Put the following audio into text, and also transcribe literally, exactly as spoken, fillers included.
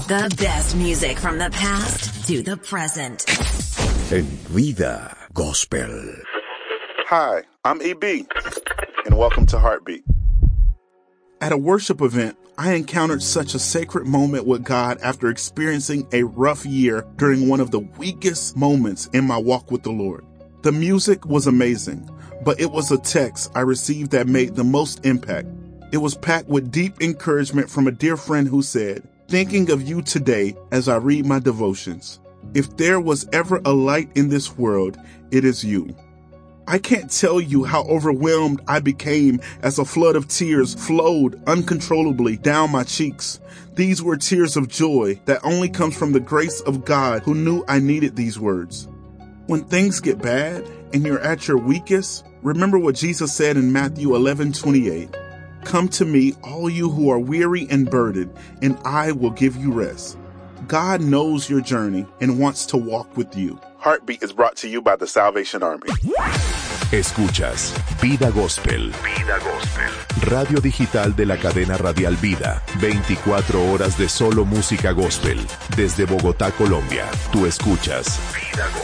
The best music from the past to the present. En Vida Gospel. Hi, I'm E B, and welcome to Heartbeat. At a worship event, I encountered such a sacred moment with God after experiencing a rough year during one of the weakest moments in my walk with the Lord. The music was amazing, but it was a text I received that made the most impact. It was packed with deep encouragement from a dear friend who said, "Thinking of you today as I read my devotions. If there was ever a light in this world, it is you." I can't tell you how overwhelmed I became as a flood of tears flowed uncontrollably down my cheeks. These were tears of joy that only comes from the grace of God who knew I needed these words. When things get bad and you're at your weakest, remember what Jesus said in Matthew eleven twenty-eight. "Come to me, all you who are weary and burdened, and I will give you rest." God knows your journey and wants to walk with you. Heartbeat is brought to you by the Salvation Army. Escuchas Vida Gospel. Vida Gospel. Radio digital de la cadena radial Vida. veinticuatro horas de solo música gospel. Desde Bogotá, Colombia. Tú escuchas Vida Gospel.